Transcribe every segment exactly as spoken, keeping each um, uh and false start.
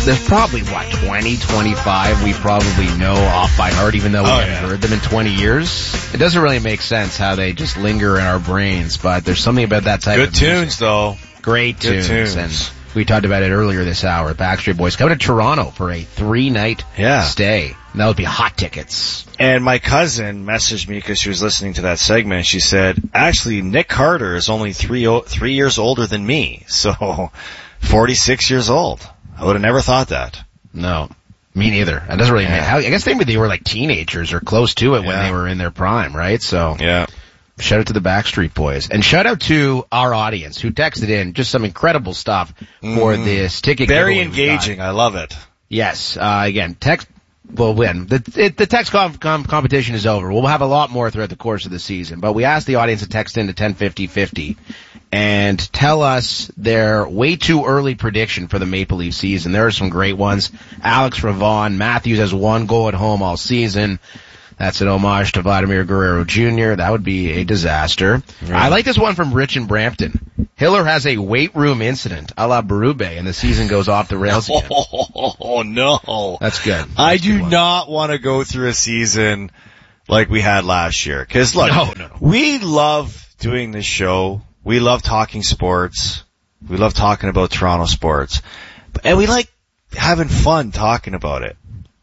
there's probably, what, twenty, twenty-five we probably know off by heart, even though we oh, haven't yeah. heard them in twenty years. It doesn't really make sense how they just linger in our brains, but there's something about that type Good of music. Good tunes, though. Great Good tunes. tunes. And we talked about it earlier this hour. Backstreet Boys coming to Toronto for a three-night yeah. stay. And that would be hot tickets. And my cousin messaged me because she was listening to that segment. She said, actually, Nick Carter is only three o- three years older than me. So, forty-six years old. I would have never thought that. No, me neither. That doesn't really yeah. matter. I guess maybe they were like teenagers or close to it yeah. when they were in their prime, right? So, yeah. Shout out to the Backstreet Boys. And shout out to our audience who texted in just some incredible stuff for mm. this ticket Very giveaway. Very engaging. I love it. Yes. Uh, again, text will win. The, it, the text com- com- competition is over. We'll have a lot more throughout the course of the season. But we asked the audience to text in to ten fifty fifty and tell us their way too early prediction for the Maple Leaf season. There are some great ones. Alex Ravon, Matthews has one goal at home all season. That's an homage to Vladimir Guerrero Junior That would be a disaster. Yeah. I like this one from Rich in Brampton. Hiller has a weight room incident a la Berube and the season goes off the rails again. Oh, no. That's good. That's I do good not want to go through a season like we had last year. Cause look, no, no, no. we love doing this show. We love talking sports. We love talking about Toronto sports. And we like having fun talking about it.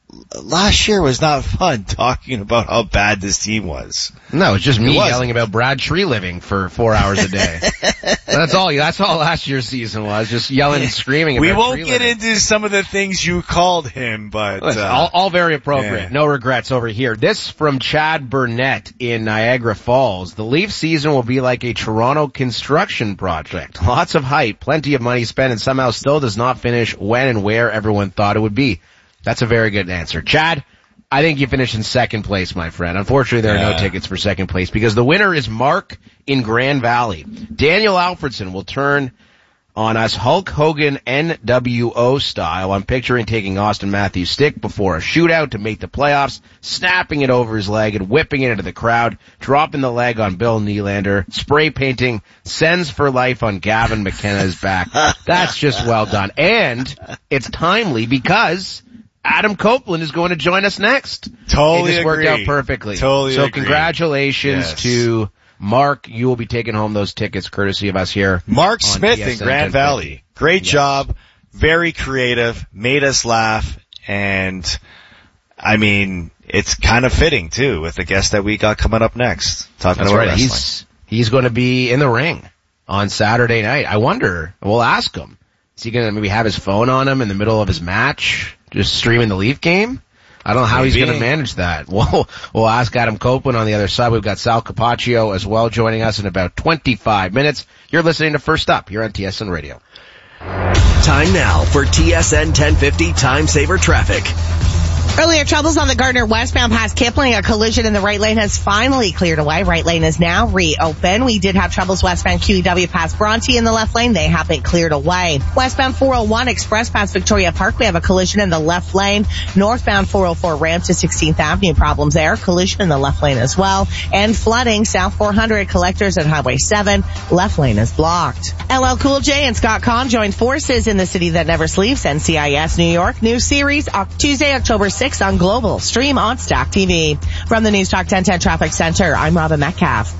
Last year was not fun talking about how bad this team was. No, it's just me it yelling about Brad Tree living for four hours a day. That's all. That's all last year's season was, just yelling and screaming about We won't Tree get living. into some of the things you called him, but Listen, uh, all, all very appropriate. Yeah. No regrets over here. This from Chad Burnett in Niagara Falls. The Leaf season will be like a Toronto construction project. Lots of hype, plenty of money spent, and somehow still does not finish when and where everyone thought it would be. That's a very good answer. Chad, I think you finished in second place, my friend. Unfortunately, there are yeah. no tickets for second place because the winner is Mark in Grand Valley. Daniel Alfredson will turn on us Hulk Hogan N W O style. I'm picturing taking Austin Matthews' stick before a shootout to make the playoffs, snapping it over his leg and whipping it into the crowd, dropping the leg on Bill Nylander, spray painting Sends for Life on Gavin McKenna's back. That's just well done. And it's timely because Adam Copeland is going to join us next. Totally It just worked agree. out perfectly. Totally So agree. congratulations yes. to Mark. You will be taking home those tickets courtesy of us here. Mark on Smith T S N in Grand Valley. Great yes. job. Very creative. Made us laugh. And, I mean, it's kind of fitting, too, with the guest that we got coming up next. Talking That's about right. wrestling. He's, he's going to be in the ring on Saturday night. I wonder, we'll ask him. Is he going to maybe have his phone on him in the middle of his match? Just streaming the Leaf game? I don't know how Maybe. he's going to manage that. We'll, we'll ask Adam Copeland on the other side. We've got Sal Capaccio as well joining us in about twenty-five minutes. You're listening to First Up here on T S N Radio. Time now for T S N ten fifty Time Saver Traffic. Earlier troubles on the Gardner westbound past Kipling. A collision in the right lane has finally cleared away. Right lane is now reopened. We did have troubles westbound Q E W past Bronte in the left lane. They have been cleared away. Westbound four oh one Express past Victoria Park. We have a collision in the left lane. Northbound four oh four ramp to sixteenth Avenue. Problems there. Collision in the left lane as well. And flooding south four hundred Collectors at Highway seven. Left lane is blocked. L L Cool J and Scott Conn joined forces in the city that never sleeps. N C I S New York. New series Tuesday, October sixth on Global. Stream on Stack T V. From the News Talk ten ten Traffic Center, I'm Robin Metcalf.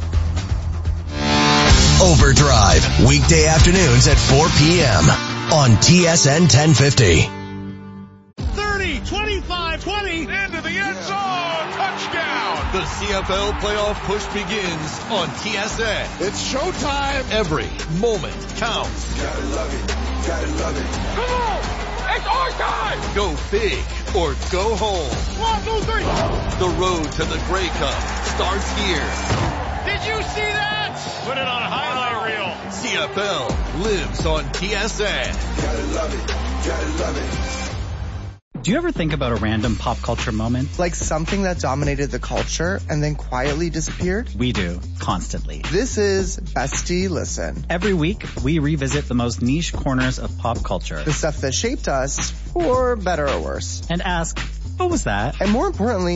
Overdrive, weekday afternoons at four p.m. on T S N ten fifty. thirty, twenty-five, twenty, into the end zone, touchdown. The C F L playoff push begins on T S N. It's showtime. Every moment counts. Gotta love it, gotta love it. Come on, it's our time. Go big or go home. One, two, three. The road to the Grey Cup starts here. Did you see that? Put it on a highlight reel. C F L lives on T S N. Gotta love it, gotta love it. Do you ever think about a random pop culture moment? Like something that dominated the culture and then quietly disappeared? We do, constantly. This is Bestie Listen. Every week, we revisit the most niche corners of pop culture. The stuff that shaped us, for better or worse. And ask, what was that? And more importantly,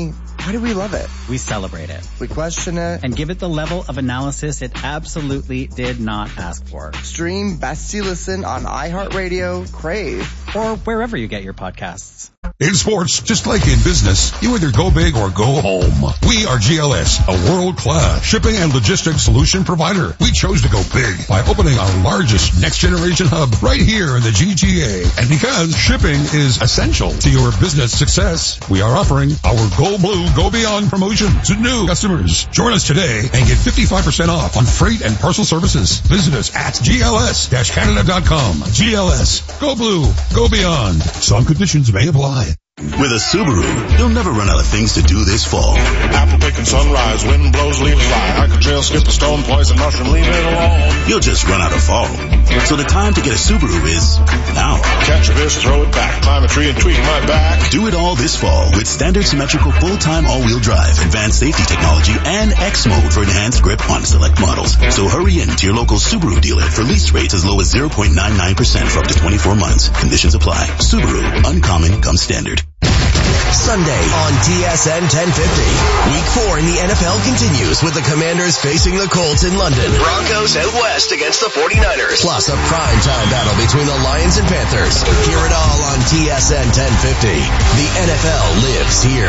Why do we love it? We celebrate it. We question it. And give it the level of analysis it absolutely did not ask for. Stream Bestie Listen on iHeartRadio, Crave, or wherever you get your podcasts. In sports, just like in business, you either go big or go home. We are G L S, a world-class shipping and logistics solution provider. We chose to go big by opening our largest next-generation hub right here in the G T A. And because shipping is essential to your business success, we are offering our Go Blue Go Beyond promotion to new customers. Join us today and get fifty-five percent off on freight and parcel services. Visit us at G L S Canada dot com. G L S. Go Blue. Go Beyond. Some conditions may apply. With a Subaru, you'll never run out of things to do this fall. Apple picking sunrise, wind blows, leaves fly. I could trail, skip a stone, poison mushroom, leave it alone. You'll just run out of fall. So the time to get a Subaru is now. Catch a fish, throw it back, climb a tree and tweak my back. Do it all this fall with standard symmetrical full-time all-wheel drive, advanced safety technology, and X mode for enhanced grip on select models. So hurry in to your local Subaru dealer for lease rates as low as zero point nine nine percent for up to twenty-four months. Conditions apply. Subaru, uncommon comes standard. Sunday on T S N ten fifty. Week four in the N F L continues with the Commanders facing the Colts in London. Broncos out west against the forty-niners. Plus a primetime battle between the Lions and Panthers. Hear it all on T S N ten fifty. The N F L lives here.